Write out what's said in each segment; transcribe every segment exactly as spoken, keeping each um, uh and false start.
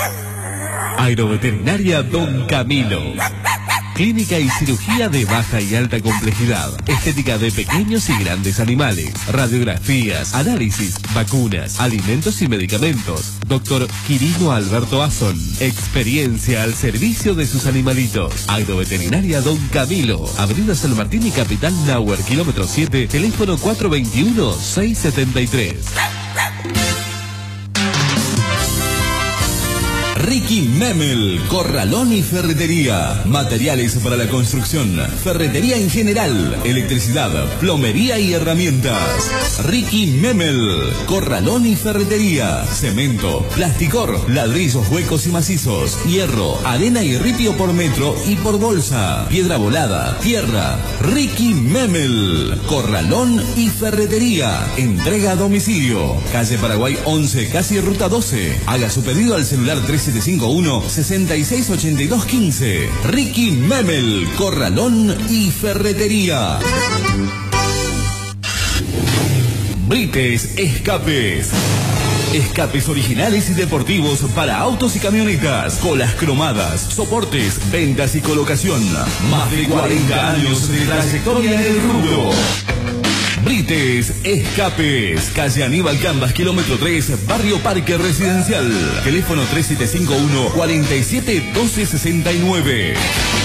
Agroveterinaria Don Camilo. Clínica y cirugía de baja y alta complejidad. Estética de pequeños y grandes animales. Radiografías, análisis, vacunas, alimentos y medicamentos. Doctor Quirino Alberto Azón. Experiencia al servicio de sus animalitos. Agroveterinaria Don Camilo. Avenida San Martín y Capitán Nauer, kilómetro siete, teléfono cuatro dos uno, seis siete tres. Ricky Memel, corralón y ferretería, materiales para la construcción, ferretería en general, electricidad, plomería y herramientas. Ricky Memel, corralón y ferretería, cemento, plasticor, ladrillos huecos y macizos, hierro, arena y ripio por metro y por bolsa, piedra volada, tierra. Ricky Memel, corralón y ferretería, entrega a domicilio, calle Paraguay once, casi ruta doce. Haga su pedido al celular tres siete cinco uno, seis seis ocho dos uno cinco. Ricky Memel, corralón y ferretería. Brites Escapes. Escapes originales y deportivos para autos y camionetas, colas cromadas, soportes, ventas y colocación. Más de cuarenta años de trayectoria en el rubro. Brites Escapes, calle Aníbal Cambas, kilómetro tres, barrio Parque Residencial. Teléfono tres siete cinco uno, cuatro siete uno dos seis nueve.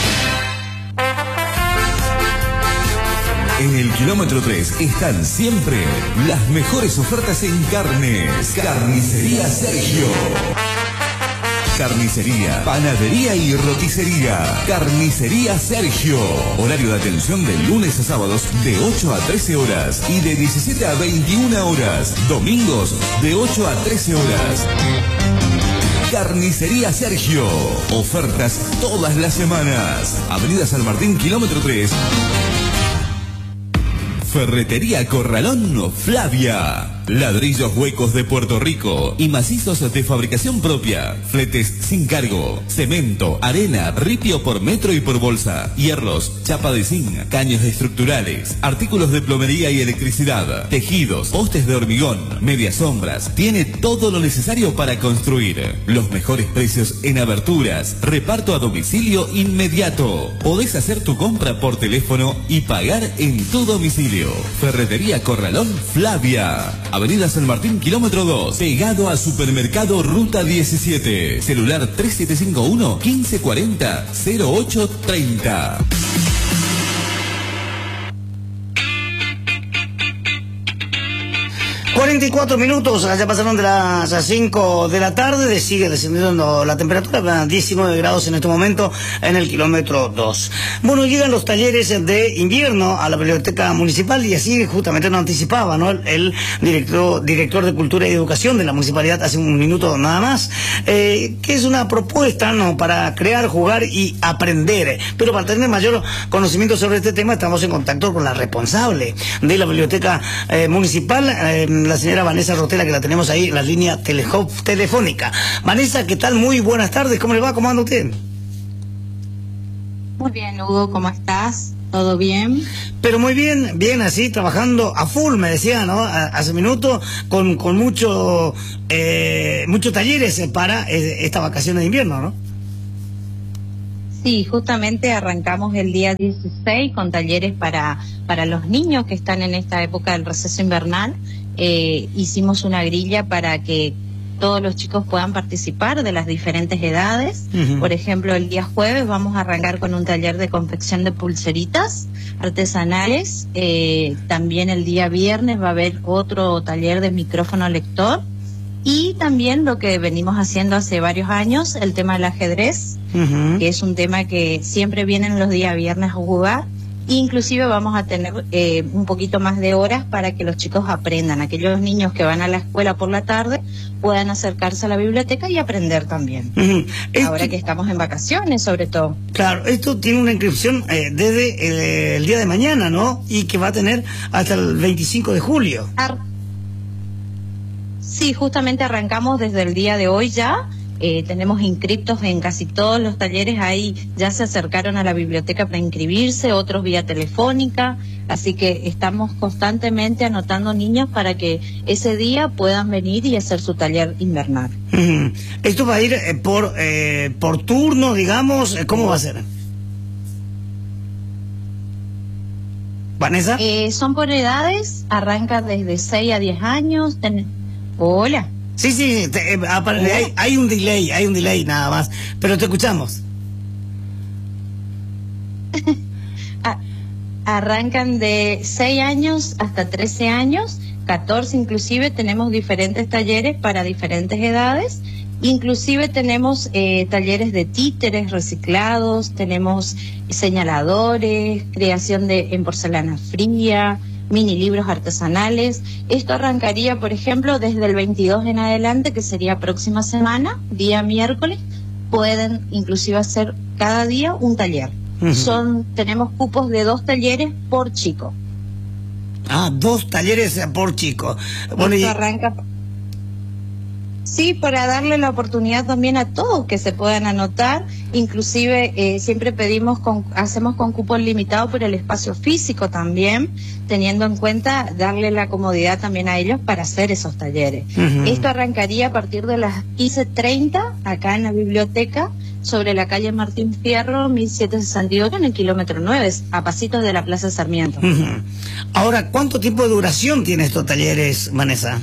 En el kilómetro tres están siempre las mejores ofertas en carnes. Carnicería Sergio. Carnicería, panadería y roticería. Carnicería Sergio. Horario de atención de lunes a sábados de ocho a trece horas y de diecisiete a veintiuna horas. Domingos de ocho a trece horas. Carnicería Sergio. Ofertas todas las semanas. Avenida San Martín, kilómetro tres. Ferretería Corralón Flavia. Ladrillos huecos de Puerto Rico y macizos de fabricación propia. Fletes sin cargo. Cemento, arena, ripio por metro y por bolsa. Hierros, chapa de zinc, caños estructurales, artículos de plomería y electricidad, tejidos, postes de hormigón, medias sombras. Tiene todo lo necesario para construir. Los mejores precios en aberturas. Reparto a domicilio inmediato. Podés hacer tu compra por teléfono y pagar en tu domicilio. Ferretería Corralón Flavia. Avenida San Martín, kilómetro dos, pegado a Supermercado Ruta diecisiete. Celular tres siete cinco uno, quince cuarenta, cero ocho treinta. cuarenta y cuatro minutos, ya pasaron de las cinco de la tarde, sigue descendiendo la temperatura, diecinueve grados en este momento en el kilómetro dos. Bueno, llegan los talleres de invierno a la biblioteca municipal y así justamente nos anticipaba, ¿no? El, el director, director de Cultura y Educación de la municipalidad hace un minuto nada más, eh, que es una propuesta, ¿no?, para crear, jugar y aprender. Pero para tener mayor conocimiento sobre este tema estamos en contacto con la responsable de la biblioteca eh, municipal, eh, la señora Vanessa Rotela, que la tenemos ahí en la línea telefónica. Vanessa, ¿qué tal? Muy buenas tardes, ¿cómo le va? ¿Cómo anda usted? Muy bien, Hugo, ¿cómo estás? ¿Todo bien? Pero muy bien, bien así, trabajando a full, me decía, ¿no? Hace un minuto, con, con mucho, eh, muchos talleres para eh, esta vacación de invierno, ¿no? Sí, justamente arrancamos el día dieciséis con talleres para, para los niños que están en esta época del receso invernal. Eh, hicimos una grilla para que todos los chicos puedan participar de las diferentes edades. Uh-huh. Por ejemplo, el día jueves vamos a arrancar con un taller de confección de pulseritas artesanales. Eh, también el día viernes va a haber otro taller de micrófono lector. Y también lo que venimos haciendo hace varios años, el tema del ajedrez, uh-huh. que es un tema que siempre vienen los días viernes a jugar. Inclusive vamos a tener eh, un poquito más de horas para que los chicos aprendan. Aquellos niños que van a la escuela por la tarde puedan acercarse a la biblioteca y aprender también. Uh-huh. Esto, ahora que estamos en vacaciones, sobre todo. Claro, esto tiene una inscripción eh, desde el, el día de mañana, ¿no? Y que va a tener hasta el veinticinco de julio. Ar- sí, justamente arrancamos desde el día de hoy ya. Eh, tenemos inscriptos en casi todos los talleres, ahí ya se acercaron a la biblioteca para inscribirse, otros vía telefónica, así que estamos constantemente anotando niños para que ese día puedan venir y hacer su taller invernal. Mm. ¿Esto va a ir eh, por, eh, por turno, digamos? ¿Cómo va a ser? ¿Vanessa? Eh, son por edades, arranca desde seis a diez años. Ten... Hola. Sí, sí, te, eh, hay, hay un delay, hay un delay nada más, pero te escuchamos. Arrancan de seis años hasta trece años, catorce inclusive, tenemos diferentes talleres para diferentes edades, inclusive tenemos eh, talleres de títeres reciclados, tenemos señaladores, creación de en porcelana fría, mini libros artesanales. Esto arrancaría, por ejemplo, desde el veintidós en adelante, que sería próxima semana, día miércoles. Pueden inclusive hacer cada día un taller. Uh-huh. Son, tenemos cupos de dos talleres por chico. Ah, dos talleres por chico. Bueno, Esto y... arranca... Sí, para darle la oportunidad también a todos que se puedan anotar, inclusive eh, siempre pedimos, con, hacemos con cupos limitados por el espacio físico también, teniendo en cuenta darle la comodidad también a ellos para hacer esos talleres. Uh-huh. Esto arrancaría a partir de las quince treinta acá en la biblioteca, sobre la calle Martín Fierro, mil setecientos sesenta y ocho, en el kilómetro nueve, a pasitos de la Plaza Sarmiento. Uh-huh. Ahora, ¿cuánto tiempo de duración tienen estos talleres, Vanessa?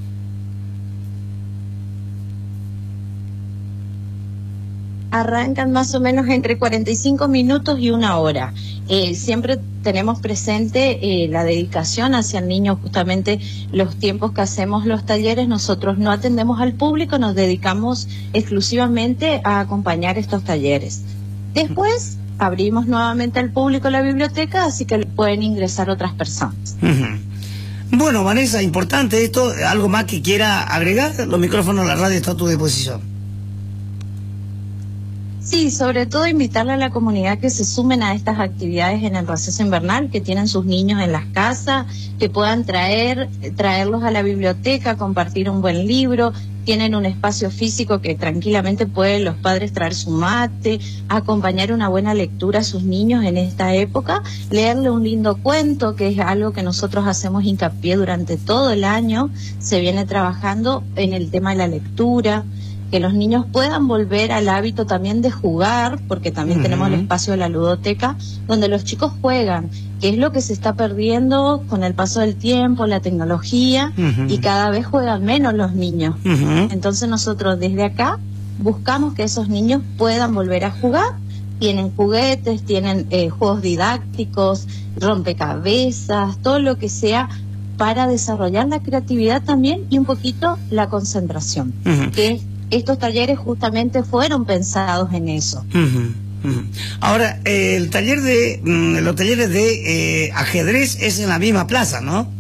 Arrancan más o menos entre cuarenta y cinco minutos y una hora. Eh, siempre tenemos presente eh, la dedicación hacia el niño, justamente los tiempos que hacemos los talleres, nosotros no atendemos al público, nos dedicamos exclusivamente a acompañar estos talleres. Después abrimos nuevamente al público la biblioteca, así que pueden ingresar otras personas. Uh-huh. Bueno, Vanessa, importante esto, ¿algo más que quiera agregar? Los micrófonos de la radio están a tu disposición. Sí, sobre todo invitarle a la comunidad que se sumen a estas actividades en el receso invernal, que tienen sus niños en las casas, que puedan traer, traerlos a la biblioteca, compartir un buen libro, tienen un espacio físico que tranquilamente pueden los padres traer su mate, acompañar una buena lectura a sus niños en esta época, leerle un lindo cuento, que es algo que nosotros hacemos hincapié durante todo el año, se viene trabajando en el tema de la lectura, que los niños puedan volver al hábito también de jugar, porque también uh-huh. tenemos el espacio de la ludoteca, donde los chicos juegan, que es lo que se está perdiendo con el paso del tiempo, la tecnología, uh-huh. y cada vez juegan menos los niños. Uh-huh. Entonces nosotros desde acá buscamos que esos niños puedan volver a jugar. Tienen juguetes, tienen eh, juegos didácticos, rompecabezas, todo lo que sea para desarrollar la creatividad también y un poquito la concentración, uh-huh. que estos talleres justamente fueron pensados en eso. Uh-huh, uh-huh. Ahora, eh, el taller de, mm, los talleres de eh, ajedrez es en la misma plaza, ¿no?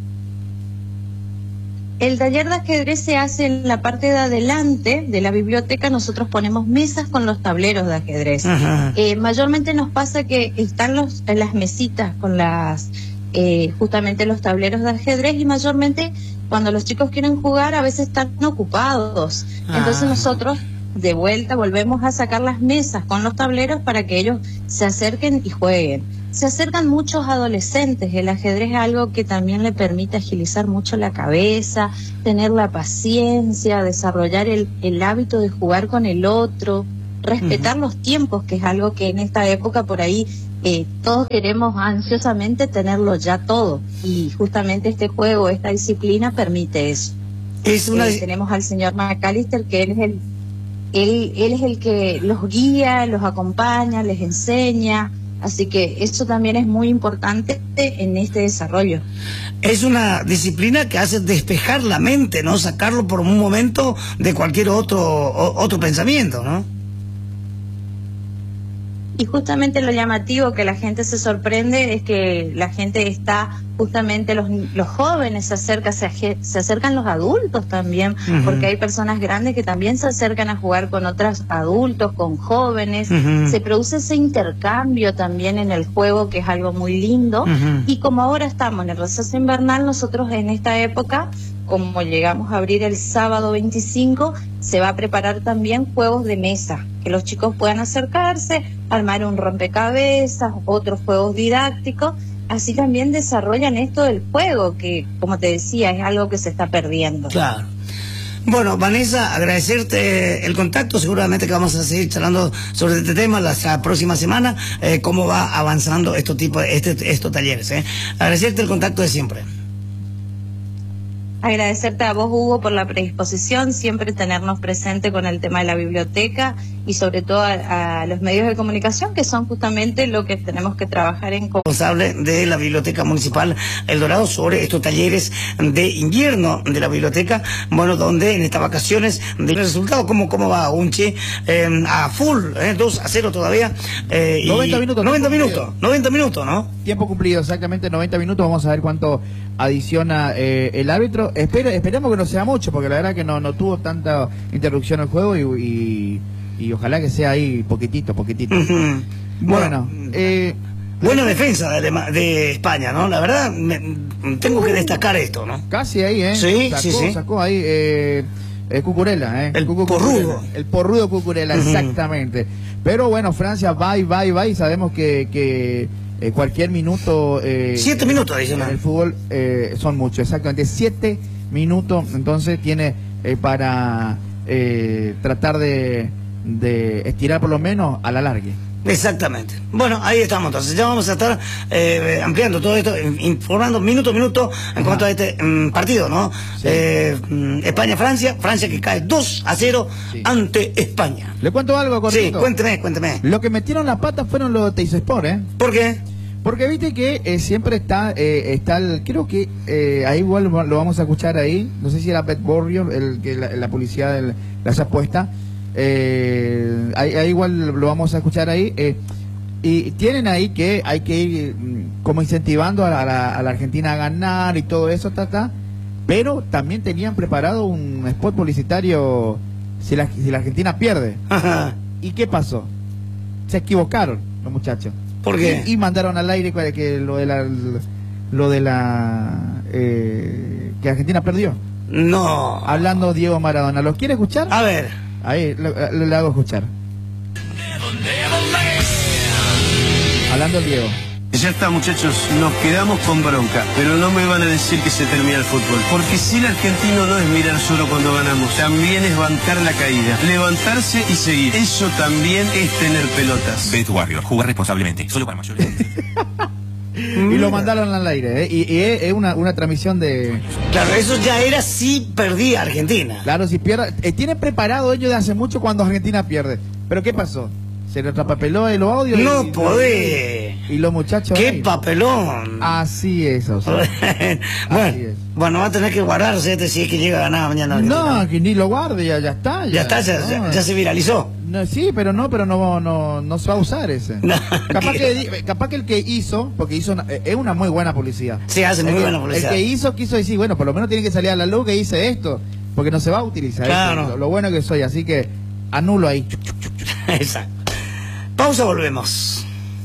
El taller de ajedrez se hace en la parte de adelante de la biblioteca. Nosotros ponemos mesas con los tableros de ajedrez. Uh-huh. Eh, mayormente nos pasa que están los, las mesitas con las eh, justamente los tableros de ajedrez, y mayormente cuando los chicos quieren jugar a veces están ocupados. Ah. Entonces nosotros de vuelta volvemos a sacar las mesas con los tableros para que ellos se acerquen y jueguen. Se acercan muchos adolescentes. El ajedrez es algo que también le permite agilizar mucho la cabeza, tener la paciencia, desarrollar el, el hábito de jugar con el otro, respetar uh-huh. los tiempos, que es algo que en esta época por ahí eh, todos queremos ansiosamente tenerlo ya todo, y justamente este juego, esta disciplina permite eso. Es una... eh, tenemos al señor McAllister, que él es el él, él es el que los guía, los acompaña, les enseña, así que eso también es muy importante en este desarrollo. Es una disciplina que hace despejar la mente, ¿no? Sacarlo por un momento de cualquier otro otro pensamiento, ¿no? Y justamente lo llamativo que la gente se sorprende es que la gente está, justamente los, los jóvenes se acercan, se, se acercan los adultos también, uh-huh. porque hay personas grandes que también se acercan a jugar con otros adultos, con jóvenes, uh-huh. se produce ese intercambio también en el juego, que es algo muy lindo, uh-huh. y como ahora estamos en el receso invernal, nosotros en esta época como llegamos a abrir el sábado veinticinco, se va a preparar también juegos de mesa, que los chicos puedan acercarse, armar un rompecabezas, otros juegos didácticos, así también desarrollan esto del juego, que como te decía, es algo que se está perdiendo. Claro. Bueno, Vanessa, agradecerte el contacto, seguramente que vamos a seguir charlando sobre este tema la, la próxima semana, eh, cómo va avanzando estos tipos, este, estos talleres. Eh. Agradecerte el contacto de siempre. Agradecerte a vos, Hugo, por la predisposición, siempre tenernos presente con el tema de la biblioteca y sobre todo a, a los medios de comunicación, que son justamente lo que tenemos que trabajar en... Responsable de la Biblioteca Municipal El Dorado sobre estos talleres de invierno de la biblioteca, bueno, donde en estas vacaciones, de resultado, ¿cómo, cómo va Unchi? Eh, a full, eh, dos a cero todavía. Eh, noventa minutos. noventa minutos, noventa minutos, ¿no? Tiempo cumplido, exactamente noventa minutos, vamos a ver cuánto adiciona eh, el árbitro. Espero, esperemos que no sea mucho, porque la verdad que no, no tuvo tanta interrupción el juego y, y, y ojalá que sea ahí poquitito, poquitito. Uh-huh. Bueno, eh, buena defensa de, de España, ¿no? La verdad, me, tengo que destacar esto, ¿no? Casi ahí, ¿eh? Sí, sacó, sí, sí. Sacó ahí eh, eh, Cucurella, ¿eh? El Cucu porrudo. Cucurella. El porrudo Cucurella, Uh-huh. exactamente. Pero bueno, Francia va y va y va y sabemos que... que Eh, cualquier minuto eh, siete minutos adicional en el fútbol eh, son muchos, exactamente siete minutos, entonces tiene eh, para eh, tratar de, de estirar por lo menos a la larga. Exactamente. Bueno, ahí estamos entonces. Ya vamos a estar eh, ampliando todo esto, informando minuto a minuto en Ajá. cuanto a este um, partido, ¿no? Sí. Eh, um, España-Francia, Francia que cae dos a cero sí. ante España. ¿Le cuento algo, cortito? Sí, cuénteme, cuénteme. Lo que metieron las patas fueron los de Teis Sport, ¿eh? ¿Por qué? Porque viste que eh, siempre está, eh, está el, creo que eh, ahí igual lo vamos a escuchar ahí, no sé si era Bet Warrior, el que la, la publicidad de las apuestas, eh, ahí, ahí igual lo vamos a escuchar ahí, eh, y tienen ahí que hay que ir como incentivando a la, a la, a la Argentina a ganar y todo eso, ta, ta, pero también tenían preparado un spot publicitario si la, si la Argentina pierde. Ajá. ¿Y qué pasó? Se equivocaron los muchachos. ¿Por qué? Y, y mandaron al aire que lo de la lo de la eh, que Argentina perdió. No. Hablando Diego Maradona. ¿Los quiere escuchar? A ver. Ahí le, le hago escuchar. Hablando Diego. Ya está, muchachos, nos quedamos con bronca, pero no me van a decir que se termina el fútbol, porque si el argentino no es mirar solo cuando ganamos, también es bancar la caída, levantarse y seguir. Eso también es tener pelotas. Bet Warrior, jugar responsablemente, solo para mayores. Y lo mandaron al aire, ¿eh? Y, y es una, una transmisión de... Claro, eso ya era si perdía Argentina. Claro, si pierde... Eh, tiene preparado ellos de hace mucho cuando Argentina pierde. ¿Pero qué pasó? Se lo trapapeló el audio. No y, podés. Y los muchachos... ¡Qué ahí. papelón! Así es, o sea. bueno, Así es. bueno, va a tener que guardarse este si es que llega a ganar mañana. No, que ni lo guarde, ya, ya está. Ya, ya está, ya, no, ya, ya se viralizó. No, sí, pero no, pero no, no, no se va a usar ese. No, capaz, que, capaz que el que hizo, porque hizo una, es una muy buena publicidad. Sí, hace muy el buena que, publicidad. El que hizo quiso decir, bueno, por lo menos tiene que salir a la luz que hice esto, porque no se va a utilizar. Claro. Esto, lo, lo bueno que soy, así que anulo ahí. Exacto. Pausa, volvemos.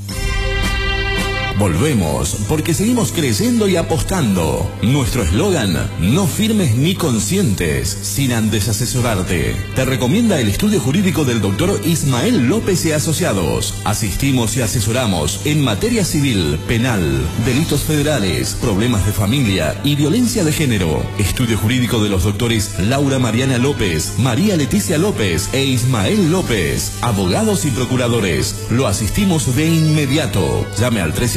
Volvemos porque seguimos creciendo y apostando. Nuestro eslogan, no firmes ni consientes sin antes asesorarte. Te recomienda el estudio jurídico del doctor Ismael López y Asociados. Asistimos y asesoramos en materia civil, penal, delitos federales, problemas de familia y violencia de género. Estudio jurídico de los doctores Laura Mariana López, María Leticia López e Ismael López. Abogados y procuradores. Lo asistimos de inmediato. Llame al trece